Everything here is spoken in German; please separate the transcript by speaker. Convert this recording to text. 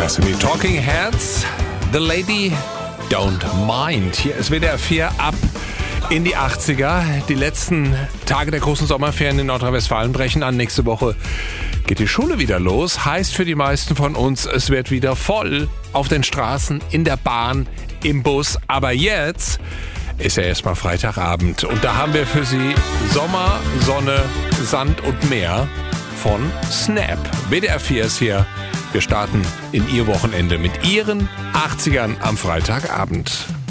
Speaker 1: Das sind die Talking Heads. The Lady Don't Mind. Hier ist WDR 4 ab in die 80er. Die letzten Tage der großen Sommerferien in Nordrhein-Westfalen brechen an. Nächste Woche geht die Schule wieder los. Heißt für die meisten von uns, es wird wieder voll auf den Straßen, in der Bahn, im Bus. Aber jetzt ist ja erstmal Freitagabend. Und da haben wir für Sie Sommer, Sonne, Sand und Meer von Snap. WDR 4 ist hier. Wir starten in Ihr Wochenende mit Ihren 80ern am Freitagabend.